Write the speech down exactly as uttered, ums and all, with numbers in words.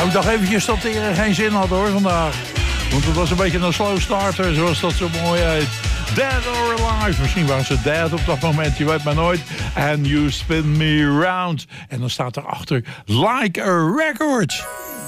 Nou, ik dacht eventjes dat hij er geen zin had hoor vandaag. Want het was een beetje een slow starter, zoals dat zo mooi heet. Dead or Alive. Misschien waren ze dead op dat moment, je weet maar nooit. And You Spin Me Round. En dan staat erachter Like a Record.